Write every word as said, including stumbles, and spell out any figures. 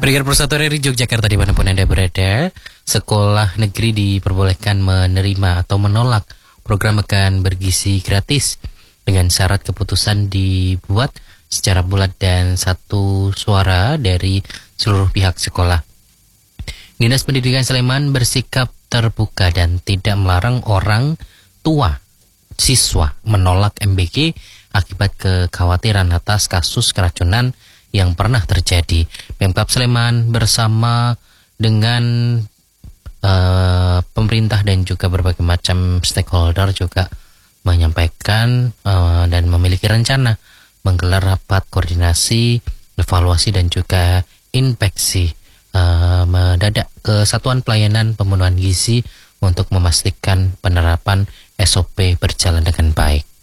Pendengar Persatuan R I Yogyakarta dimanapun Anda berada, sekolah negeri diperbolehkan menerima atau menolak program makan bergizi gratis dengan syarat keputusan dibuat secara bulat dan satu suara dari seluruh pihak sekolah. Dinas Pendidikan Sleman bersikap terbuka dan tidak melarang orang tua siswa menolak M B G akibat kekhawatiran atas kasus keracunan yang pernah terjadi. Pemkab Sleman bersama dengan uh, pemerintah dan juga berbagai macam stakeholder juga menyampaikan uh, dan memiliki rencana menggelar rapat koordinasi, evaluasi dan juga inspeksi uh, mendadak ke Satuan Pelayanan Pemenuhan Gizi untuk memastikan penerapan S O P berjalan dengan baik.